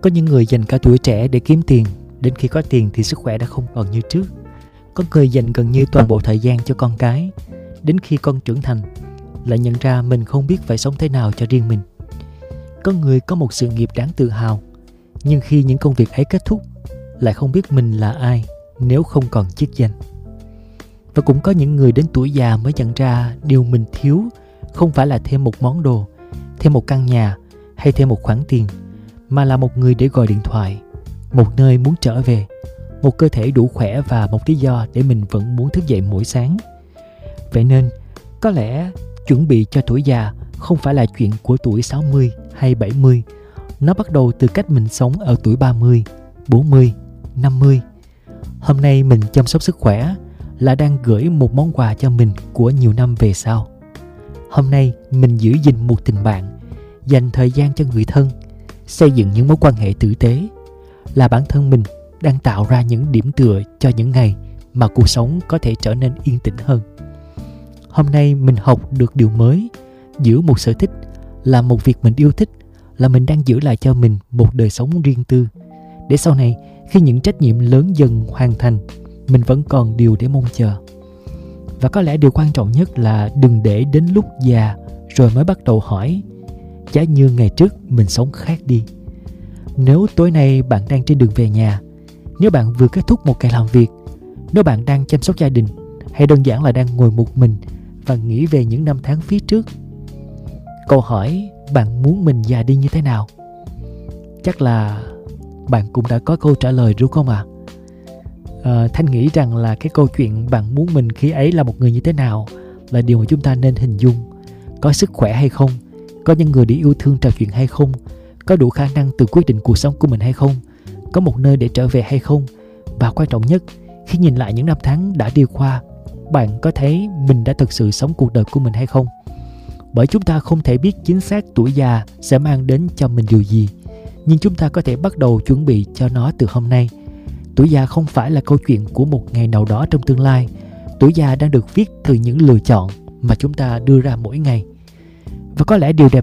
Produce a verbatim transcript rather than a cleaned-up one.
Có những người dành cả tuổi trẻ để kiếm tiền, đến khi có tiền thì sức khỏe đã không còn như trước. Có người dành gần như toàn bộ thời gian cho con cái, đến khi con trưởng thành lại nhận ra mình không biết phải sống thế nào cho riêng mình. Có người có một sự nghiệp đáng tự hào, nhưng khi những công việc ấy kết thúc lại không biết mình là ai nếu không còn chức danh. Và cũng có những người đến tuổi già mới nhận ra điều mình thiếu không phải là thêm một món đồ, thêm một căn nhà hay thêm một khoản tiền, mà là một người để gọi điện thoại, một nơi muốn trở về, một cơ thể đủ khỏe và một lý do để mình vẫn muốn thức dậy mỗi sáng. Vậy nên, có lẽ chuẩn bị cho tuổi già không phải là chuyện của tuổi sáu mươi hay bảy mươi. Nó bắt đầu từ cách mình sống ở tuổi ba mươi, bốn mươi, năm mươi. Hôm nay mình chăm sóc sức khỏe là đang gửi một món quà cho mình của nhiều năm về sau. Hôm nay mình giữ gìn một tình bạn, dành thời gian cho người thân, xây dựng những mối quan hệ tử tế, là bản thân mình đang tạo ra những điểm tựa cho những ngày mà cuộc sống có thể trở nên yên tĩnh hơn. Hôm nay mình học được điều mới, giữ một sở thích, làm một việc mình yêu thích, là mình đang giữ lại cho mình một đời sống riêng tư, để sau này khi những trách nhiệm lớn dần hoàn thành, mình vẫn còn điều để mong chờ. Và có lẽ điều quan trọng nhất là đừng để đến lúc già rồi mới bắt đầu hỏi, giá như ngày trước mình sống khác đi. Nếu tối nay bạn đang trên đường về nhà, nếu bạn vừa kết thúc một ngày làm việc, nếu bạn đang chăm sóc gia đình, hay đơn giản là đang ngồi một mình và nghĩ về những năm tháng phía trước, câu hỏi bạn muốn mình già đi như thế nào, chắc là bạn cũng đã có câu trả lời đúng không ạ? À? À, Thanh nghĩ rằng là cái câu chuyện bạn muốn mình khi ấy là một người như thế nào là điều mà chúng ta nên hình dung. Có sức khỏe hay không? Có những người để yêu thương trò chuyện hay không? Có đủ khả năng tự quyết định cuộc sống của mình hay không? Có một nơi để trở về hay không? Và quan trọng nhất, khi nhìn lại những năm tháng đã đi qua, bạn có thấy mình đã thực sự sống cuộc đời của mình hay không? Bởi chúng ta không thể biết chính xác tuổi già sẽ mang đến cho mình điều gì, nhưng chúng ta có thể bắt đầu chuẩn bị cho nó từ hôm nay. Tuổi già không phải là câu chuyện của một ngày nào đó trong tương lai. Tuổi già đang được viết từ những lựa chọn mà chúng ta đưa ra mỗi ngày. Và có lẽ điều đẹp